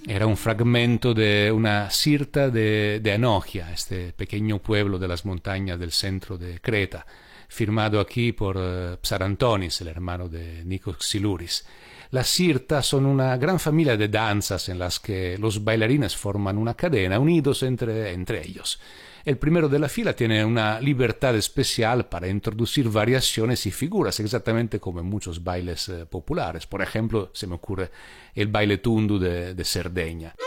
Era un fragmento de una sirta de Anogia, este pequeño pueblo de las montañas del centro de Creta, firmado aquí por Psarantonis, el hermano de Nikos Xylouris. Las sirtas son una gran familia de danzas en las que los bailarines forman una cadena unidos entre ellos. El primero de la fila tiene una libertad especial para introducir variaciones y figuras, exactamente como en muchos bailes populares. Por ejemplo, se me ocurre el baile tundu de Cerdeña.